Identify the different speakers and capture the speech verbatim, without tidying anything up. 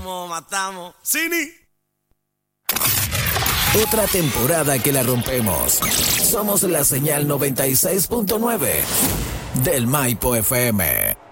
Speaker 1: matamos, matamos. Cini.
Speaker 2: Otra temporada que la rompemos. Somos la señal noventa y seis punto nueve del Maipo F M.